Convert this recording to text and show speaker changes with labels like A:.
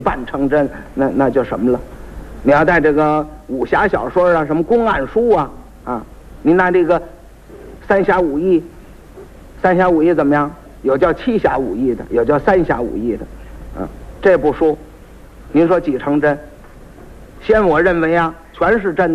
A: 半成真，那就什么了？你要带这个武侠小说啊，什么公案书啊，你拿这个三侠五义，三侠五义怎么样？有叫七侠五义的，有叫三侠五义的，这部书，您说几成真？先我认为啊，全是真的。